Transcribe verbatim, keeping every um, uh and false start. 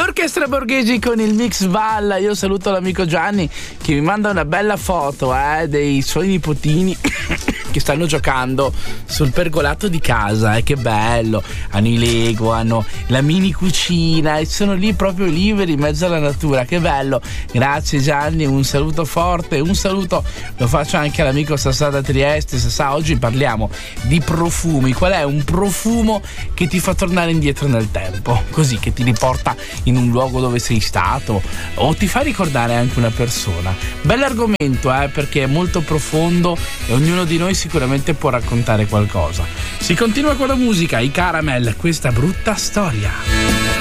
L'orchestra Borghesi con il Mix Valla. Io saluto l'amico Gianni che mi manda una bella foto eh, dei suoi nipotini che stanno giocando sul pergolato di casa, eh, che bello, hanno i Lego, hanno la mini cucina e sono lì proprio liberi in mezzo alla natura, che bello. Grazie Gianni, un saluto forte, un saluto lo faccio anche all'amico Sassà da Trieste. Sassà, oggi parliamo di profumi. Qual è un profumo che ti fa tornare indietro nel tempo, così, che ti riporta in un luogo dove sei stato o ti fa ricordare anche una persona? Bell'argomento, eh, perché è molto profondo e ognuno di noi sicuramente può raccontare qualcosa. Si continua con la musica, i Caramel, questa brutta storia.